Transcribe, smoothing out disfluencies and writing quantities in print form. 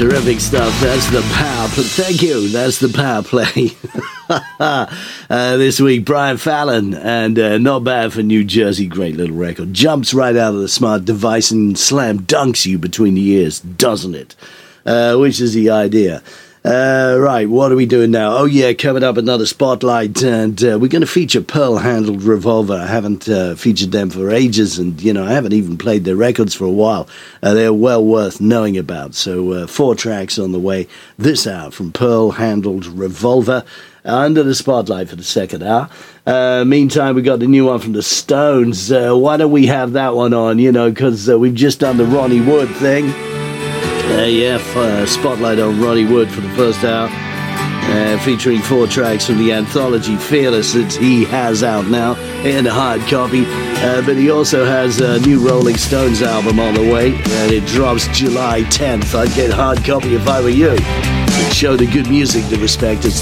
Terrific stuff. That's the power play. Thank you. That's the power play. This week, Brian Fallon, and Not Bad for New Jersey. Great little record. Jumps right out of the smart device and slam dunks you between the ears, doesn't it? Which is the idea. Right, what are we doing now? Oh yeah, coming up another spotlight, and we're going to feature Pearl-handled Revolver. I haven't featured them for ages, and I haven't even played their records for a while. They're well worth knowing about. So 4 tracks on the way this hour from Pearl-handled Revolver. Under the spotlight for the second hour. Meantime, we got the new one from the Stones. Why don't we have that one on? Because we've just done the Ronnie Wood thing. Spotlight on Ronnie Wood for the first hour, featuring 4 tracks from the anthology Fearless that he has out now in a hard copy, but he also has a new Rolling Stones album on the way, and it drops July 10th. I'd get a hard copy if I were you. Show the good music the respect it's